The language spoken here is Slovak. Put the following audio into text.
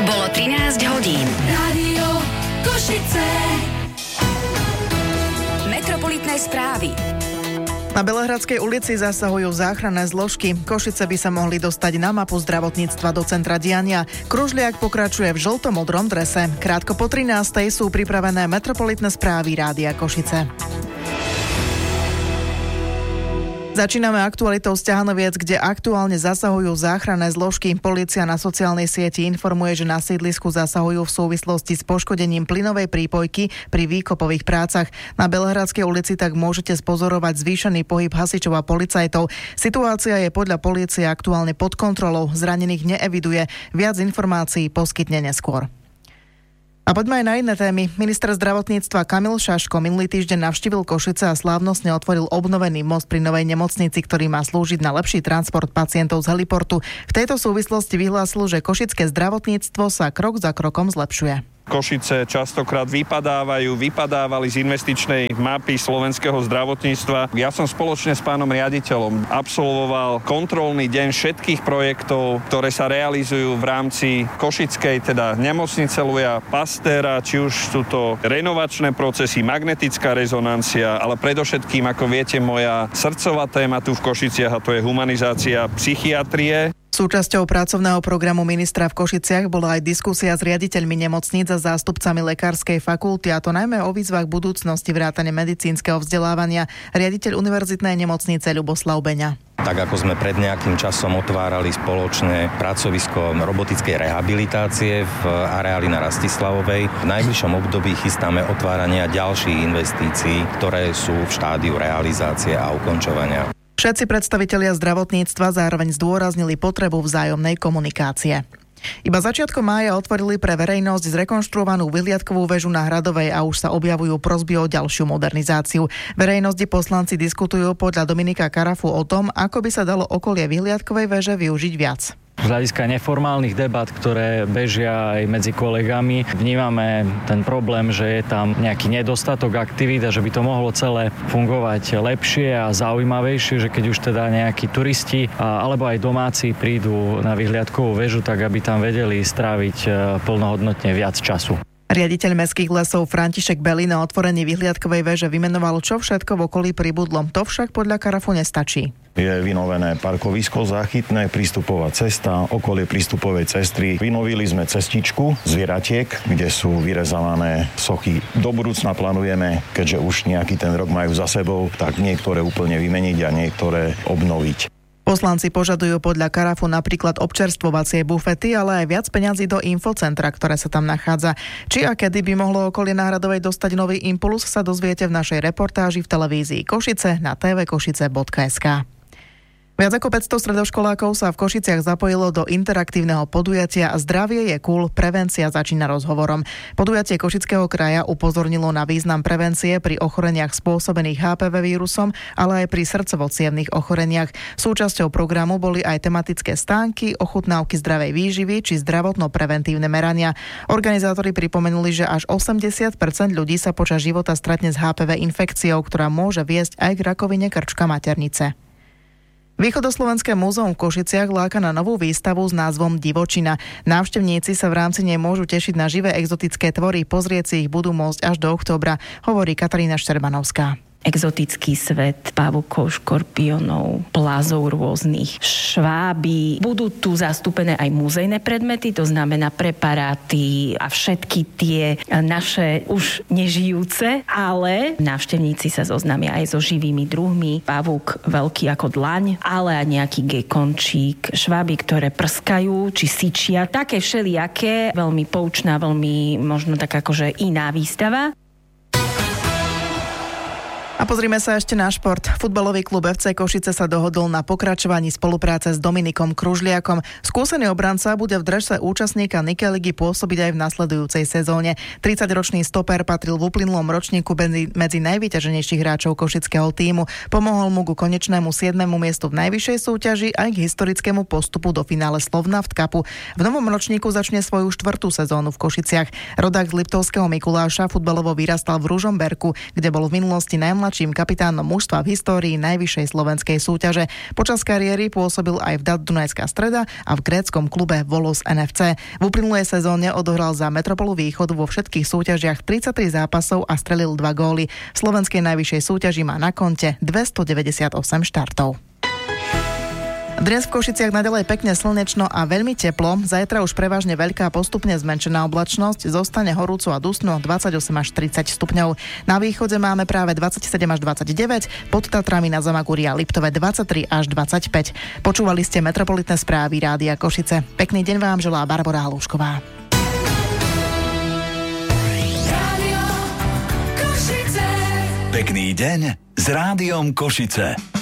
Bolo 13 hodín. Rádio Košice. Metropolitné správy. Na Belehradskej ulici zasahujú záchranné zložky. Košice by sa mohli dostať na mapu zdravotníctva do centra diania. Kružliak pokračuje v žlto-modrom drese. Krátko po 13:00 sú pripravené metropolitné správy Rádia Košice. Začíname aktualitou z Ťahanoviec, kde aktuálne zasahujú záchranné zložky. Polícia na sociálnej sieti informuje, že na sídlisku zasahujú v súvislosti s poškodením plynovej prípojky pri výkopových prácach. Na Belehradskej ulici tak môžete spozorovať zvýšený pohyb hasičov a policajtov. Situácia je podľa polície aktuálne pod kontrolou. Zranených neeviduje. Viac informácií poskytne neskôr. A poďme aj na iné témy. Minister zdravotníctva Kamil Šaško minulý týždeň navštívil Košice a slávnostne otvoril obnovený most pri novej nemocnici, ktorý má slúžiť na lepší transport pacientov z heliportu. V tejto súvislosti vyhlásil, že košické zdravotníctvo sa krok za krokom zlepšuje. Košice častokrát vypadávali z investičnej mapy slovenského zdravotníctva. Ja som spoločne s pánom riaditeľom absolvoval kontrolný deň všetkých projektov, ktoré sa realizujú v rámci košickej, teda nemocnice Luja Pastéra, či už sú to renovačné procesy, magnetická rezonancia, ale predovšetkým, ako viete, moja srdcová téma tu v Košiciach, a to je humanizácia psychiatrie. Súčasťou pracovného programu ministra v Košiciach bola aj diskusia s riaditeľmi nemocníc a zástupcami lekárskej fakulty, a to najmä o výzvach budúcnosti vrátane medicínskeho vzdelávania. Riaditeľ univerzitnej nemocnice Ľuboslav Beňa. Tak ako sme pred nejakým časom otvárali spoločné pracovisko robotickej rehabilitácie v areáli na Rastislavovej, v najbližšom období chystáme otvárania ďalších investícií, ktoré sú v štádiu realizácie a ukončovania. Všetci predstavitelia zdravotníctva zároveň zdôraznili potrebu vzájomnej komunikácie. Iba začiatkom mája otvorili pre verejnosť zrekonštruovanú vyhliadkovú väžu na Hradovej a už sa objavujú prosby o ďalšiu modernizáciu. Verejnosti poslanci diskutujú podľa Dominika Karafu o tom, ako by sa dalo okolie vyhliadkovej väže využiť viac. Z hľadiska neformálnych debat, ktoré bežia aj medzi kolegami, vnímame ten problém, že je tam nejaký nedostatok aktivít a že by to mohlo celé fungovať lepšie a zaujímavejšie, že keď už teda nejakí turisti alebo aj domáci prídu na vyhliadkovú väžu, tak aby tam vedeli stráviť plnohodnotne viac času. Riaditeľ mestských lesov František Belý na otvorení vyhliadkovej väže vymenoval, čo všetko v okolí pribudlo. To však podľa Karafu nestačí. Je vynovené parkovisko záchytné, prístupová cesta, okolie prístupovej cesty. Vynovili sme cestičku zvieratiek, kde sú vyrezávané sochy. Do budúcna plánujeme, keďže už nejaký ten rok majú za sebou, tak niektoré úplne vymeniť a niektoré obnoviť. Poslanci požadujú podľa Karafu napríklad občerstvovacie bufety, ale aj viac peňazí do infocentra, ktoré sa tam nachádza. Či a kedy by mohlo okolie Náhradovej dostať nový impuls, sa dozviete v našej reportáži v televízii Košice na tvkošice.sk. Viac ako 500 stredoškolákov sa v Košiciach zapojilo do interaktívneho podujatia Zdravie je cool, prevencia začína rozhovorom. Podujatie Košického kraja upozornilo na význam prevencie pri ochoreniach spôsobených HPV vírusom, ale aj pri srdcovo-cievnych ochoreniach. Súčasťou programu boli aj tematické stánky, ochutnávky zdravej výživy či zdravotno-preventívne merania. Organizátori pripomenuli, že až 80% ľudí sa počas života stretne s HPV infekciou, ktorá môže viesť aj k rakovine krčka maternice. Východoslovenské múzeum v Košiciach láka na novú výstavu s názvom Divočina. Návštevníci sa v rámci nej môžu tešiť na živé exotické tvory, pozrieť si ich budú môcť až do októbra, hovorí Katarína Šterbanovská. Exotický svet pavúkov, škorpiónov, plázov rôznych, šváby. Budú tu zastúpené aj muzejné predmety, to znamená preparáty a všetky tie naše už nežijúce, ale návštevníci sa zoznámia aj so živými druhmi. Pavúk veľký ako dlaň, ale aj nejaký gekončík, šváby, ktoré prskajú či syčia. Také všelijaké, veľmi poučná, veľmi možno tak akože iná výstava. A pozrime sa ešte na šport. Futbalový klub FC Košice sa dohodol na pokračovaní spolupráce s Dominikom Kružliakom. Skúsený obranca bude v drese účastníka Nike ligy pôsobiť aj v nasledujúcej sezóne. 30-ročný stoper patril v uplynulom ročníku medzi najvyťaženejších hráčov košického tímu. Pomohol mu ku konečnému 7. miestu v najvyššej súťaži aj k historickému postupu do finále Slovnaft Cupu. V novom ročníku začne svoju 4. sezónu v Košiciach. Rodák z Liptovského Mikuláša futbalovo vyrastal v Ružomberku, kde bol v minulosti najmladší najmladším kapitánom mužstva v histórii najvyššej slovenskej súťaže. Počas kariéry pôsobil aj v Dunajská Streda a v gréckom klube Volos NFC. V uplynulej sezóne odohral za Metropolu Východ vo všetkých súťažiach 33 zápasov a strelil 2 góly. V slovenskej najvyššej súťaži má na konte 298 štartov. Dnes v Košiciach naďalej pekne slnečno a veľmi teplo. Zajtra už prevažne veľká postupne zmenšená oblačnosť. Zostane horúco a dusno 28 až 30 stupňov. Na východe máme práve 27 až 29, pod Tatrami na Zamagúri a Liptove 23 až 25. Počúvali ste Metropolitné správy Rádia Košice. Pekný deň vám želá Barbora Halúšková. Pekný deň s Rádiom Košice.